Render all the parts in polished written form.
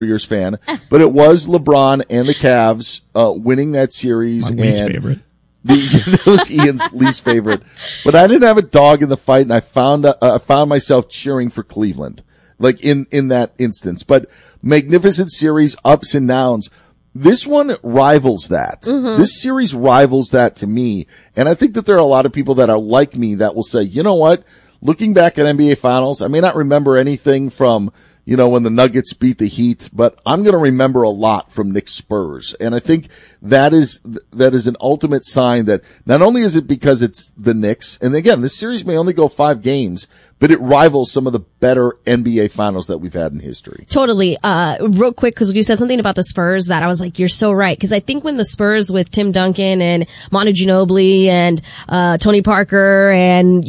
Warriors fan, but it was LeBron and the Cavs winning that series. My least favorite. That was Ian's least favorite. But I didn't have a dog in the fight, and I found myself cheering for Cleveland, like in that instance. But magnificent series, ups and downs. This one rivals that. Mm-hmm. This series rivals that to me. And I think that there are a lot of people that are like me that will say, you know what? Looking back at NBA Finals, I may not remember anything from, when the Nuggets beat the Heat, but I'm going to remember a lot from Knicks Spurs. And I think that is an ultimate sign that not only is it because it's the Knicks, and again, this series may only go 5 games, but it rivals some of the better NBA Finals that we've had in history. Totally. Real quick, because you said something about the Spurs that I was like, you're so right. Because I think when the Spurs with Tim Duncan and Manu Ginobili and Tony Parker and,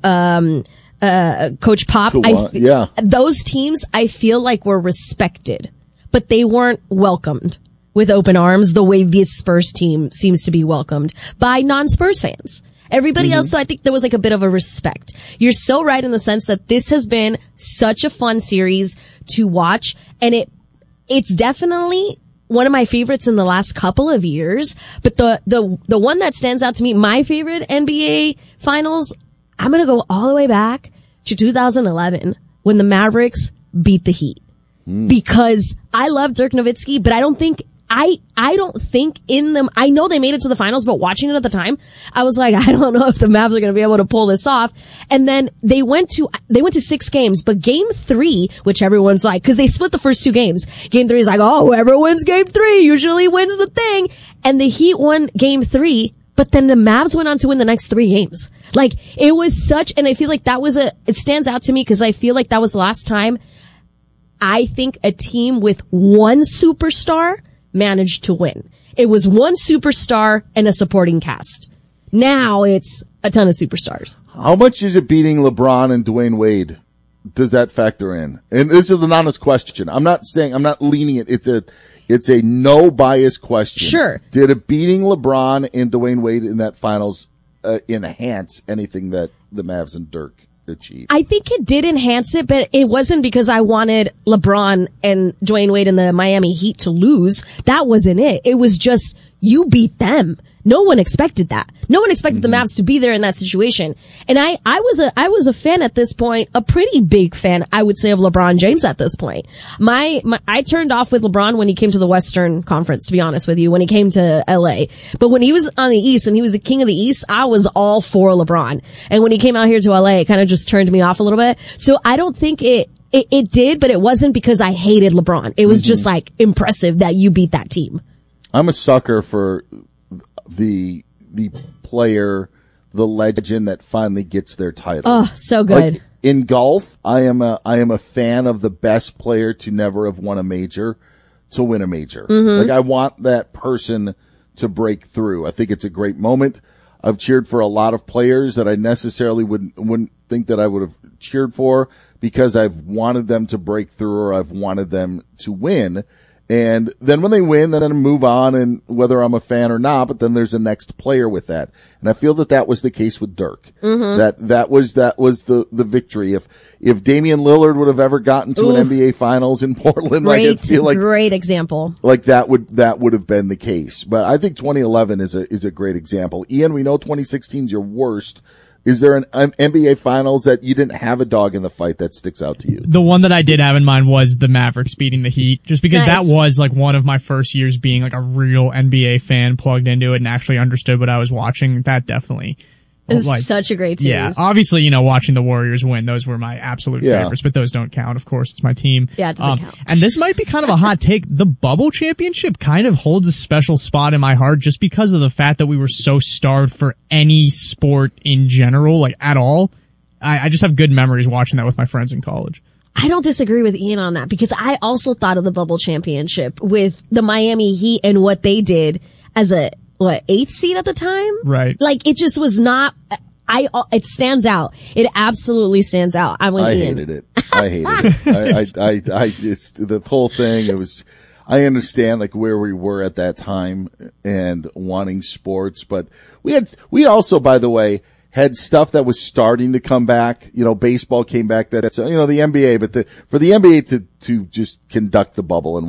Coach Pop, those teams I feel like were respected, but they weren't welcomed with open arms the way this Spurs team seems to be welcomed by non-Spurs fans. Everybody else, so I think there was like a bit of a respect. You're so right in the sense that this has been such a fun series to watch, and it's definitely one of my favorites in the last couple of years. But the one that stands out to me, my favorite NBA Finals, I'm gonna go all the way back to 2011 when the Mavericks beat the Heat. Because I love Dirk Nowitzki, but I don't think in them, I know they made it to the finals, but watching it at the time, I was like, I don't know if the Mavs are going to be able to pull this off. And then they went to 6 games, but game 3, which everyone's like, cause they split the first 2 games. Game 3 is like, oh, whoever wins game 3 usually wins the thing. And the Heat won game 3, but then the Mavs went on to win the next 3 games. Like, it was such, and I feel like it stands out to me cause I feel like that was the last time I think a team with one superstar managed to win. It was one superstar and a supporting cast. Now it's a ton of superstars. How much is it beating LeBron and Dwayne Wade? Does that factor in? And this is an honest question. I'm not leaning it. It's a no bias question. Sure. Did it beating LeBron and Dwayne Wade in that finals enhance anything that the Mavs and Dirk achieved? I think it did enhance it, but it wasn't because I wanted LeBron and Dwayne Wade and the Miami Heat to lose. That wasn't it. It was just, you beat them. No one expected that. No one expected the Mavs to be there in that situation. And I was a fan at this point, a pretty big fan, I would say, of LeBron James at this point. I turned off with LeBron when he came to the Western Conference, to be honest with you, when he came to LA. But when he was on the East and he was the king of the East, I was all for LeBron. And when he came out here to LA, it kind of just turned me off a little bit. So I don't think it did, but it wasn't because I hated LeBron. It was just like impressive that you beat that team. I'm a sucker for the player, the legend that finally gets their title. Oh, so good. Like in golf, I am a fan of the best player to never have won a major to win a major. Like, I want that person to break through. I think it's a great moment. I've cheered for a lot of players that I necessarily wouldn't think that I would have cheered for because I've wanted them to break through or I've wanted them to win. And then when they win, then I move on, and whether I'm a fan or not, but then there's a next player with that. And I feel that was the case with Dirk. That was the victory. If Damian Lillard would have ever gotten to an NBA Finals in Portland, I feel like great example. Like that would have been the case. But I think 2011 is a great example. Ian, we know 2016 is your worst. Is there an NBA Finals that you didn't have a dog in the fight that sticks out to you? The one that I did have in mind was the Mavericks beating the Heat, just because that was like one of my first years being like a real NBA fan, plugged into it and actually understood what I was watching. That definitely It's like, such a great series. Yeah, obviously, watching the Warriors win, those were my absolute favorites, but those don't count. Of course, it's my team. Yeah, it doesn't count. And this might be kind of a hot take. The Bubble Championship kind of holds a special spot in my heart just because of the fact that we were so starved for any sport in general, like at all. I just have good memories watching that with my friends in college. I don't disagree with Ian on that because I also thought of the Bubble Championship with the Miami Heat and what they did as a 8th seed at the time? Right. Like, it just was not, it stands out. It absolutely stands out. I hated it. I just, the whole thing, I understand like where we were at that time and wanting sports, but we also, by the way, had stuff that was starting to come back. Baseball came back. That's the NBA, but for the NBA to just conduct the bubble and